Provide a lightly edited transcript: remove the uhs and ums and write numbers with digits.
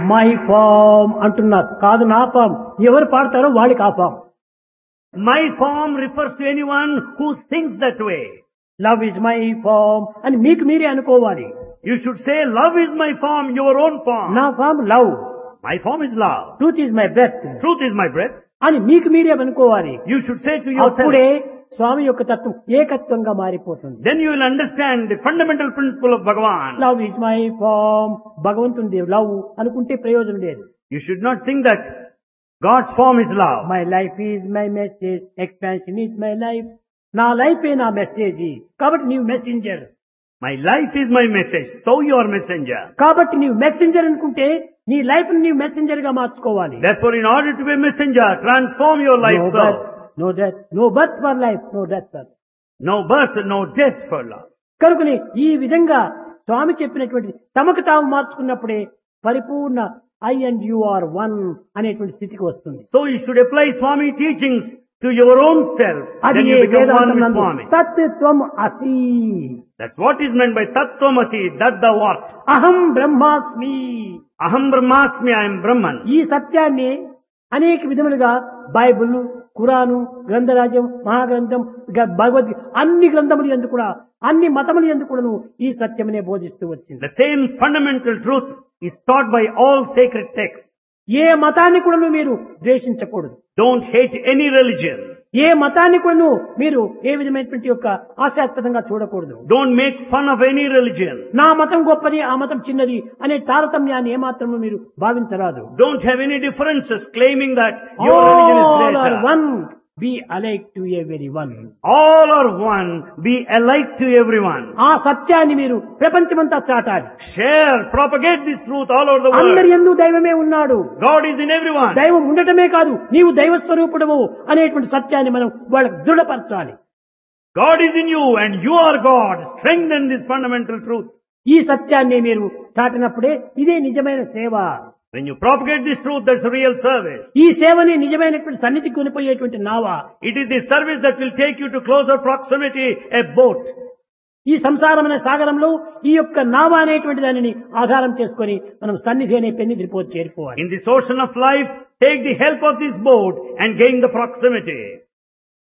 My farm అంటున్నారు. కాదు నా ఫామ్. ఎవరు పాడతారో వాళ్ళకి ఆ form. My form refers to anyone who thinks that way. Love is my farm అని మీకు మీరే అనుకోవాలి. You should say, love is my form, your own form. నా form love. My form is love. Truth is my breath Truth is my breath. అని మీకు మీరే అనుకోవాలి. You should say to yourself. అప్పుడే స్వామి యొక్క తత్వం ఏకత్వంగా మారిపోతుంది. Then you will understand the fundamental principle of Bhagavan. Love is my farm. భగవంతుని love అనుకుంటే ప్రయోజనం లేదు. You should not think that God's form is love. My life is my message, expansion is my life. నా life నా message కాబట్టి నీవు messenger. My life is my message, so you are messenger. కాబట్టి నీవు messenger అనుకుంటే నీ life నీవు messenger గా మార్చుకోవాలి. Therefore, in order to be a messenger, transform your life so. No death, no birth for life, no death for. No birth, no death for love. కనుకని ఈ విధంగా స్వామి చెప్పినటువంటి తమకు తాము మార్చుకున్నప్పుడే పరిపూర్ణ I and you are one అనేటువంటి స్థితికి వస్తుంది. So you should apply Swami teachings to your own self. అది Then you become one with Swami. తత్వం అసి. That's what is meant by Tattvamasi, that thou art. అహం బ్రహ్మాస్మి. Aham Brahmasmi, I am Brahman. ఈ సత్యాన్ని అనేక విధములుగా బైబిల్, ఖురాను, గ్రంథరాజ్యం, మహాగ్రంథం, భగవద్గీత అన్ని గ్రంథములు యందు కూడా అన్ని మతములు యందు కూడాను ఈ సత్యమనే బోధిస్తూ వచ్చింది. The same fundamental truth is taught by all sacred texts. ఏ మతాన్ని కూడాను మీరు ద్వేషించకూడదు. Don't hate any religion. ఏ మతాన్ని కూడాను మీరు ఏ విధమైనటువంటి యొక్క ఆశాస్పదంగా చూడకూడదు. Don't make fun of any religion. నా మతం గొప్పది, ఆ మతం చిన్నది అనే తారతమ్యాన్ని ఏమాత్రము మీరు భావించరాదు. Don't have any differences claiming that your religion is All are greater. one, be alike to everyone. All are one, be alike to everyone. ఆ సత్యాన్ని మీరు ప్రపంచమంతా చాటాలి. Share, propagate this truth all over the అందరి world. యందు దైవమే ఉన్నాడు. God is in everyone. దైవం ఉండటమే కాదు, నీవు దైవ స్వరూపుడవు అనేటువంటి సత్యాన్ని మనం వాళ్ళకు దృఢపరచాలి. God is in you and you are God. Strengthen this fundamental truth. ఈ సత్యాన్ని మీరు చాటినప్పుడే ఇదే నిజమైన సేవ. When you propagate this truth, that's real service. ఈ సేవని నిజమైనటువంటి సన్నిధికి కొనిపోయేటువంటి నావ. It is the service that will take you to closer proximity, a boat. ఈ సంసారమైన సాగరంలో ఈ యొక్క నావ అనేటువంటి దానిని ఆధారం చేసుకొని మనం సన్నిధి అనే పెన్నిధి చేరుకోవాలి. In this ocean of life, take the help of this boat and gain the proximity.